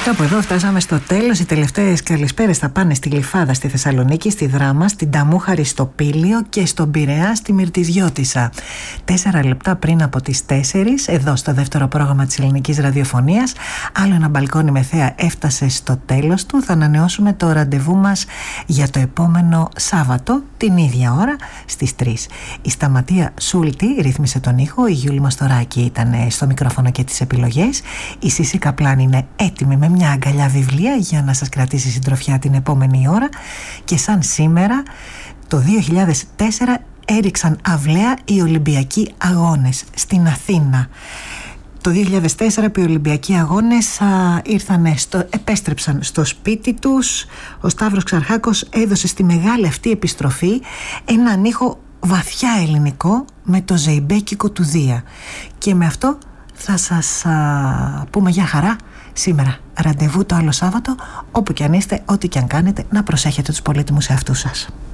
Κάπου εδώ φτάσαμε στο τέλος. Οι τελευταίες καλησπέρες θα πάνε στη Γλυφάδα, στη Θεσσαλονίκη, στη Δράμα, στην Ταμούχαρη, στο Πήλιο και στον Πειραιά, στη Μυρτιδιώτισσα. 4 λεπτά πριν από τις 4, εδώ στο δεύτερο πρόγραμμα της ελληνικής ραδιοφωνίας, άλλο ένα μπαλκόνι με θέα έφτασε στο τέλος του. Θα ανανεώσουμε το ραντεβού μας για το επόμενο Σάββατο, την ίδια ώρα, στις 3. Η Σταματία Σούλτη ρύθμισε τον ήχο, η Γιούλη Μαστοράκη ήταν στο μικρόφωνο και τις επιλογές. Η Σύση Καπλάν είναι έτοιμη με μια αγκαλιά βιβλία για να σας κρατήσει συντροφιά την επόμενη ώρα. Και σαν σήμερα, το 2004 έριξαν αυλαία οι Ολυμπιακοί Αγώνες στην Αθήνα. Το 2004 που οι Ολυμπιακοί Αγώνες επέστρεψαν στο σπίτι τους. Ο Σταύρος Ξαρχάκος έδωσε στη μεγάλη αυτή επιστροφή έναν ήχο βαθιά ελληνικό με το ζεϊμπέκικο του Δία. Και με αυτό θα σας πούμε για χαρά σήμερα. Ραντεβού το άλλο Σάββατο, όπου κι αν είστε, ό,τι κι αν κάνετε, να προσέχετε τους πολύτιμους εαυτούς σας.